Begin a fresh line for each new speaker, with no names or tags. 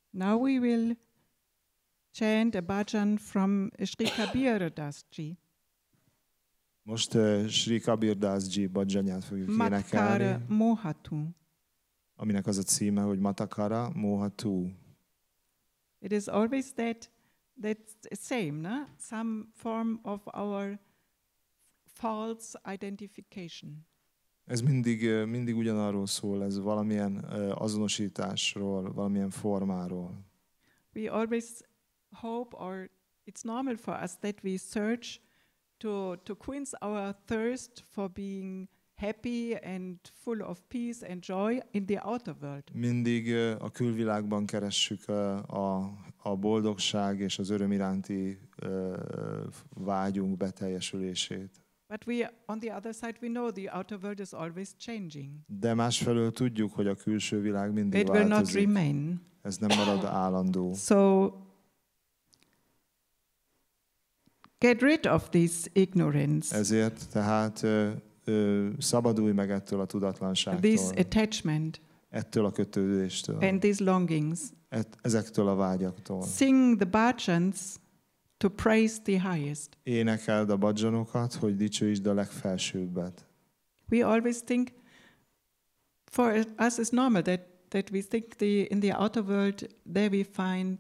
Now we will chant a bhajan from Sri Kabir Das Ji.
Most Sri Kabir Das Ji bhajanját fogjuk
Matkara
énekelni,
Mohatu.
aminek az a címe, hogy Matakara Mohatu.
It is always that's the same, no? Some form of our false identification.
Ez mindig ugyanarról szól, ez valamilyen azonosításról, valamilyen formáról.
We always hope, or it's normal for us that we search to quench our thirst for being happy and full of peace and joy in the outer world.
Mindig a külvilágban keressük a boldogság és az öröm iránti vágyunk beteljesülését.
But on the other side, we know the outer world is always changing.
De másfelől tudjuk, hogy a külső világ mindig
It will not
változik.
remain.
Ez nem marad állandó.
So get rid of this ignorance,
Ezért tehát szabadulj meg ettől a tudatlanságtól,
this attachment,
ettől a kötődéstől,
and these longings.
ezektől a vágyaktól.
Sing the bhajans to praise the highest.
Énekeld a bhajanokat, hogy dicsőítsd a legfelsőbbet.
We always think, for us it's normal that we think in the outer world, there we find